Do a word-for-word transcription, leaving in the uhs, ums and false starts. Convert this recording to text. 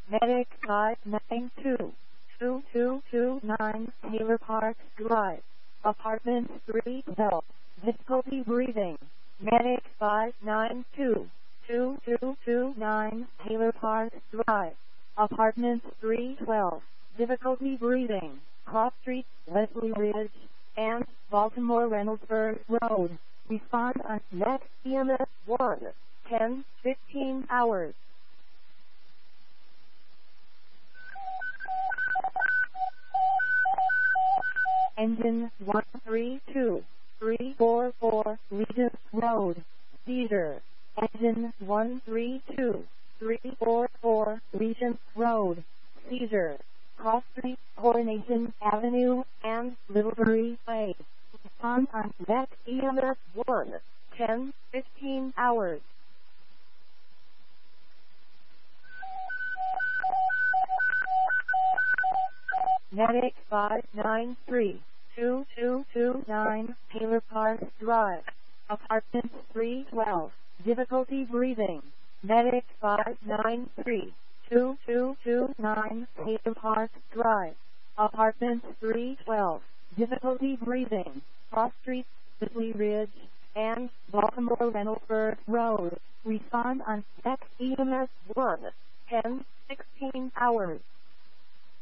Medic five nine two, two two two nine, Taylor Park Drive, Apartment three twelve, difficulty breathing. Medic five nine two, two two two nine, Taylor Park Drive, Apartment three twelve, difficulty breathing. Cross Street, Leslie Ridge, and Baltimore Reynoldsburg Road. Respond on next E M S one, ten, fifteen hours. Engine one three two, three four four, Regent Road. Seizure. Engine one three two, three four four, Regent Road. Seizure. Cross Street, Coronation Avenue, and Littlebury Way. Respond on next E M S one, ten, fifteen hours. Medic five nine three, two two two nine, Taylor Park Drive, Apartment three twelve, difficulty breathing. Medic five nine three, two two two nine, Taylor Park Drive, Apartment three twelve, difficulty breathing. Cross Street, Leslie Ridge, and Baltimore Reynoldsburg Road. Respond on next E M S one, ten, sixteen hours.